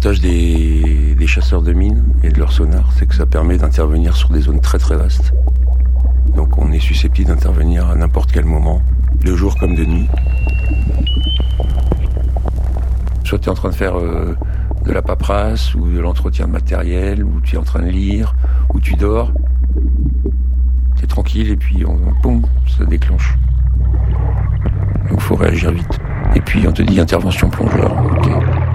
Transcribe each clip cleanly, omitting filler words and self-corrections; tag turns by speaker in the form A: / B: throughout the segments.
A: L'avantage des chasseurs de mines et de leur sonar, c'est que ça permet d'intervenir sur des zones très très vastes. Donc on est susceptible d'intervenir à n'importe quel moment, de jour comme de nuit. Soit tu es en train de faire de la paperasse ou de l'entretien de matériel, ou tu es en train de lire, ou tu dors. Tu es tranquille et puis boum, ça déclenche. Donc il faut réagir vite. Et puis on te dit intervention plongeur. Ok.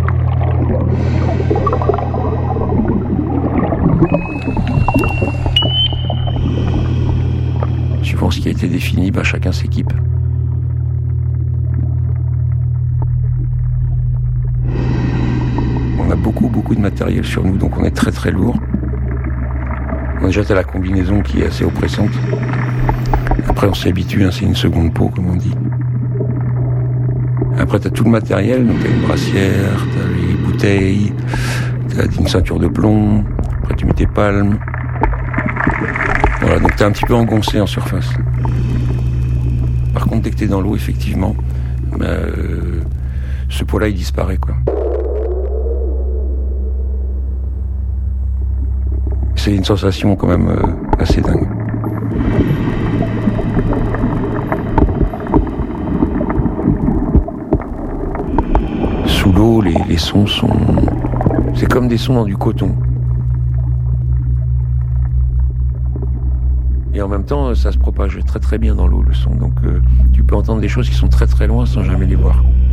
A: Suivant ce qui a été défini, chacun s'équipe. On a beaucoup de matériel sur nous, donc on est très très lourd. Déjà t'as la combinaison qui est assez oppressante. Après on s'y habitue, c'est une seconde peau comme on dit. Après t'as tout le matériel, donc t'as une brassière, t'as les bouteilles, t'as une ceinture de plomb, après tu mets tes palmes. Voilà, donc t'es un petit peu engoncé en surface. Par contre dès que t'es dans l'eau, effectivement, ce poids-là il disparaît quoi. C'est une sensation quand même assez dingue. Sous l'eau, les sons sont... C'est comme des sons dans du coton. Et en même temps, ça se propage très très bien dans l'eau, le son. Donc tu peux entendre des choses qui sont très très loin sans jamais les voir.